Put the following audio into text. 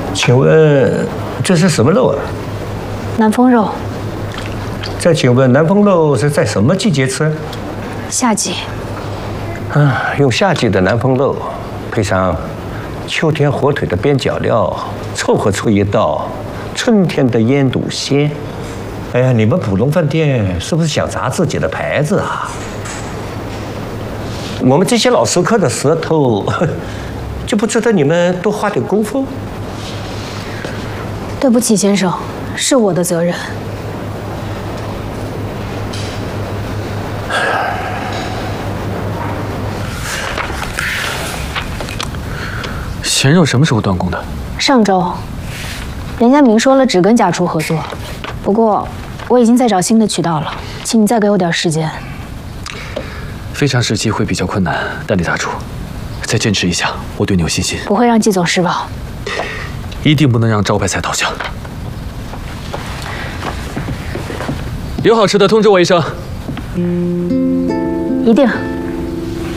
请问这是什么肉啊？ 南风肉。 再请问南风肉是在什么季节吃？ 夏季。 用夏季的南风肉，配上秋天火腿的边角料，凑合出一道春天的腌笃鲜。哎呀，你们普龙饭店是不是想砸自己的牌子啊？我们这些老食客的舌头，就不值得你们多花点功夫？ 对不起，先生，是我的责任。 咸肉什么时候断供的？ 上周，人家明说了只跟家厨合作，不过我已经在找新的渠道了，请你再给我点时间。 非常时期会比较困难，但李大厨，再坚持一下，我对你有信心。 不会让季总失望。 一定不能让招牌菜倒下。有好吃的通知我一声。 一定。